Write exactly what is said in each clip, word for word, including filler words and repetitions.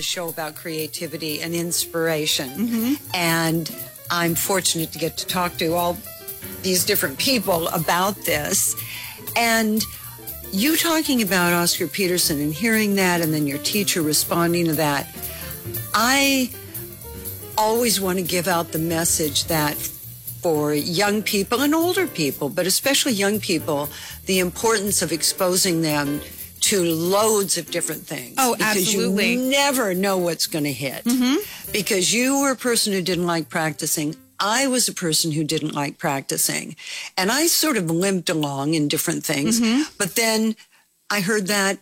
the show about creativity and inspiration. Mm-hmm. And I'm fortunate to get to talk to all these different people about this. And you talking about Oscar Peterson and hearing that, and then your teacher responding to that, I always want to give out the message that for young people and older people, but especially young people, the importance of exposing them to loads of different things. Oh, because absolutely. You never know what's going to hit. Mm-hmm. Because you were a person who didn't like practicing. I was a person who didn't like practicing. And I sort of limped along in different things. Mm-hmm. But then I heard that,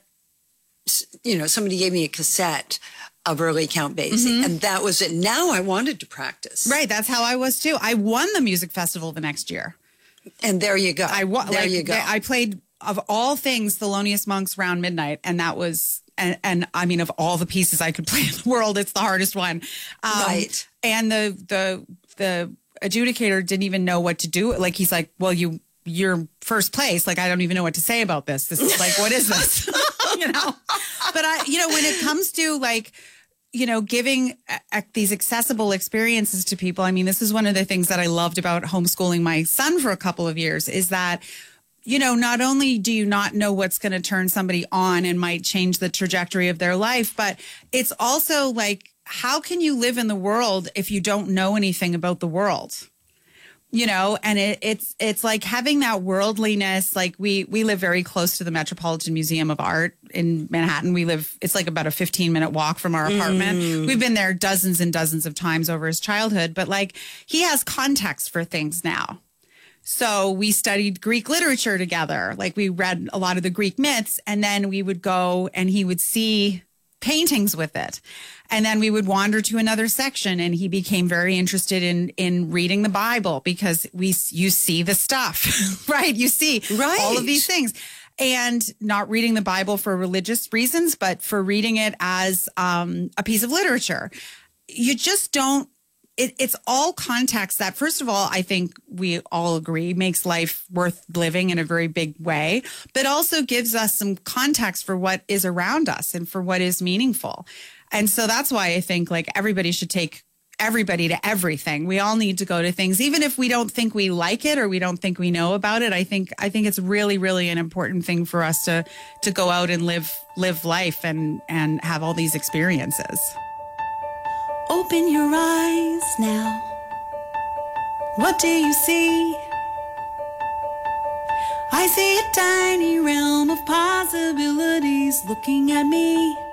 you know, somebody gave me a cassette of Early Count Basie, Mm-hmm. and that was it. Now I wanted to practice. Right, that's how I was too. I won the music festival the next year. And there you go. I won. There like, you go. I played, of all things, Thelonious Monk's Round Midnight, and that was, and, and I mean, of all the pieces I could play in the world, it's the hardest one. Um, Right. And the the the adjudicator didn't even know what to do. Like, he's like, well, you you're first place. Like, I don't even know what to say about this. This is like, what is this? You know. But I, you know, when it comes to like, you know, giving uh, these accessible experiences to people. I mean, this is one of the things that I loved about homeschooling my son for a couple of years is that, you know, not only do you not know what's going to turn somebody on and might change the trajectory of their life, but it's also like, how can you live in the world if you don't know anything about the world? You know, and it, it's it's like having that worldliness. Like we we live very close to the Metropolitan Museum of Art in Manhattan. We live, it's like about a fifteen minute walk from our apartment. Mm. We've been there dozens and dozens of times over his childhood, but like he has context for things now. So we studied Greek literature together. Like we read a lot of the Greek myths, and then we would go and he would see paintings with it. And then we would wander to another section, and he became very interested in in reading the Bible because we you see the stuff, right? You see Right. all of these things. And not reading the Bible for religious reasons, but for reading it as um, a piece of literature. You just don't, it, it's all context that, first of all, I think we all agree makes life worth living in a very big way, but also gives us some context for what is around us and for what is meaningful. And so that's why I think like everybody should take everybody to everything. We all need to go to things, even if we don't think we like it or we don't think we know about it. I think I think it's really, really an important thing for us to to go out and live live life and and have all these experiences. Open your eyes now. What do you see? I see a tiny realm of possibilities looking at me.